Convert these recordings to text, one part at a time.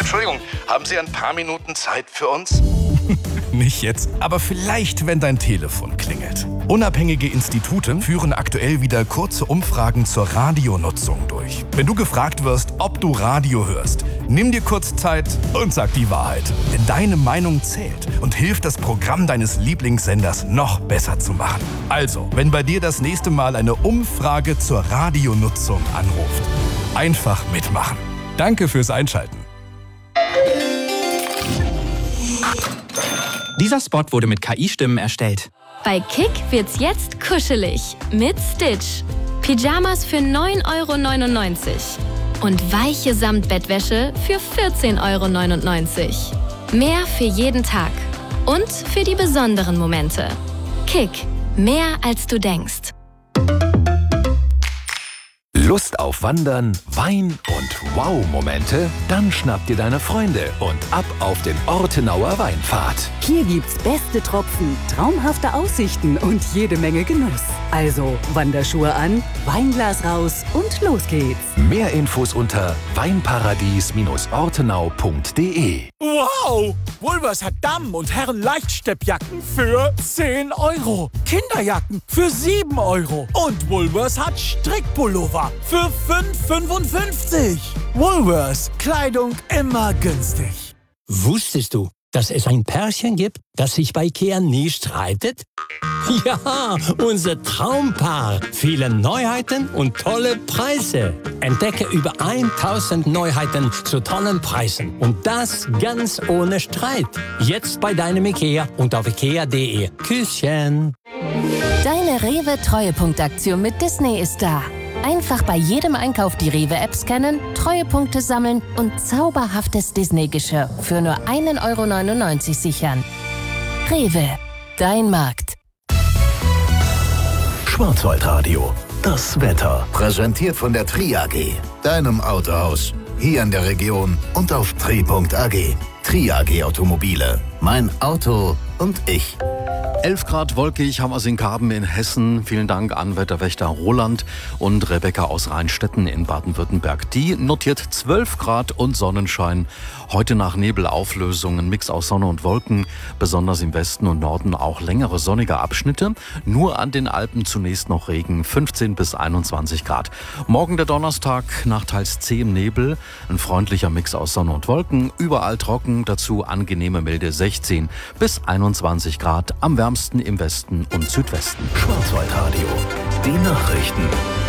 Entschuldigung, haben Sie ein paar Minuten Zeit für uns? Nicht jetzt, aber vielleicht, wenn dein Telefon klingelt. Unabhängige Institute führen aktuell wieder kurze Umfragen zur Radionutzung durch. Wenn du gefragt wirst, ob du Radio hörst, nimm dir kurz Zeit und sag die Wahrheit. Denn deine Meinung zählt und hilft, das Programm deines Lieblingssenders noch besser zu machen. Also, wenn bei dir das nächste Mal eine Umfrage zur Radionutzung anruft, einfach mitmachen. Danke fürs Einschalten. Dieser Spot wurde mit KI-Stimmen erstellt. Bei Kick wird's jetzt kuschelig mit Stitch. Pyjamas für 9,99 € und weiche Samtbettwäsche für 14,99 €. Mehr für jeden Tag und für die besonderen Momente. Kick, mehr als du denkst. Lust auf Wandern, Wein und Wow-Momente? Dann schnapp dir deine Freunde und ab auf den Ortenauer Weinpfad. Hier gibt's beste Tropfen, traumhafte Aussichten und jede Menge Genuss. Also Wanderschuhe an, Weinglas raus und los geht's. Mehr Infos unter weinparadies-ortenau.de. Wow! Woolworths hat Damen- und Herren-Leichtsteppjacken für 10 €. Kinderjacken für 7 €. Und Woolworths hat Strickpullover für 5,55 €. Woolworths, Kleidung immer günstig. Wusstest du, dass es ein Pärchen gibt, das sich bei IKEA nie streitet? Ja, unser Traumpaar. Viele Neuheiten und tolle Preise. Entdecke über 1000 Neuheiten zu tollen Preisen. Und das ganz ohne Streit. Jetzt bei deinem IKEA und auf ikea.de. Küsschen. Deine Rewe-Treuepunktaktion mit Disney ist da. Einfach bei jedem Einkauf die Rewe-App scannen, Treuepunkte sammeln und zauberhaftes Disney-Geschirr für nur 1,99 € sichern. Rewe, dein Markt. Schwarzwaldradio, das Wetter. Präsentiert von der Tri AG, deinem Autohaus. Hier in der Region und auf tri.ag. Tri AG Automobile. Mein Auto und ich. 11 Grad wolkig haben wir es in Karben in Hessen. Vielen Dank an Wetterwächter Roland und Rebecca aus Rheinstetten in Baden-Württemberg. Die notiert 12 Grad und Sonnenschein. Heute nach Nebelauflösung, ein Mix aus Sonne und Wolken. Besonders im Westen und Norden auch längere sonnige Abschnitte. Nur an den Alpen zunächst noch Regen, 15 bis 21 Grad. Morgen der Donnerstag, nachteils zähem Nebel. Ein freundlicher Mix aus Sonne und Wolken. Überall trocken, dazu angenehme milde 16 bis 21 Grad. Am wärmsten im Westen und Südwesten. Schwarzwaldradio, die Nachrichten.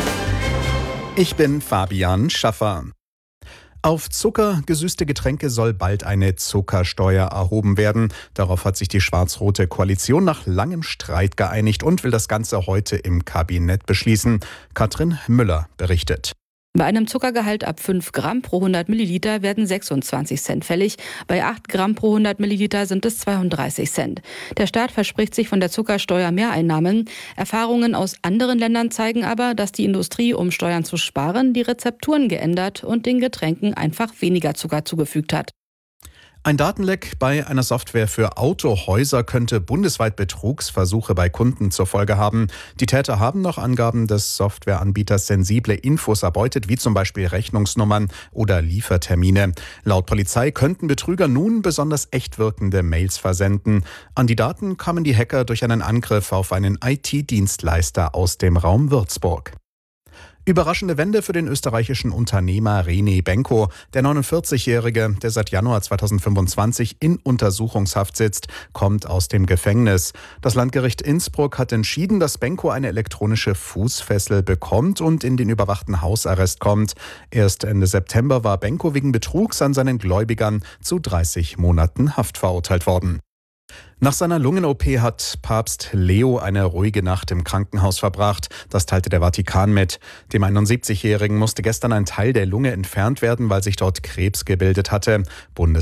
Ich bin Fabian Schaffer. Auf zuckergesüßte Getränke soll bald eine Zuckersteuer erhoben werden. Darauf hat sich die schwarz-rote Koalition nach langem Streit geeinigt und will das Ganze heute im Kabinett beschließen. Katrin Müller berichtet. Bei einem Zuckergehalt ab 5 Gramm pro 100 Milliliter werden 26 Cent fällig. Bei 8 Gramm pro 100 Milliliter sind es 32 Cent. Der Staat verspricht sich von der Zuckersteuer Mehreinnahmen. Erfahrungen aus anderen Ländern zeigen aber, dass die Industrie, um Steuern zu sparen, die Rezepturen geändert und den Getränken einfach weniger Zucker zugefügt hat. Ein Datenleck bei einer Software für Autohäuser könnte bundesweit Betrugsversuche bei Kunden zur Folge haben. Die Täter haben nach Angaben des Softwareanbieters sensible Infos erbeutet, wie zum Beispiel Rechnungsnummern oder Liefertermine. Laut Polizei könnten Betrüger nun besonders echt wirkende Mails versenden. An die Daten kamen die Hacker durch einen Angriff auf einen IT-Dienstleister aus dem Raum Würzburg. Überraschende Wende für den österreichischen Unternehmer René Benko. Der 49-Jährige, der seit Januar 2025 in Untersuchungshaft sitzt, kommt aus dem Gefängnis. Das Landgericht Innsbruck hat entschieden, dass Benko eine elektronische Fußfessel bekommt und in den überwachten Hausarrest kommt. Erst Ende September war Benko wegen Betrugs an seinen Gläubigern zu 30 Monaten Haft verurteilt worden. Nach seiner Lungen-OP hat Papst Leo eine ruhige Nacht im Krankenhaus verbracht. Das teilte der Vatikan mit. Dem 71-Jährigen musste gestern ein Teil der Lunge entfernt werden, weil sich dort Krebs gebildet hatte.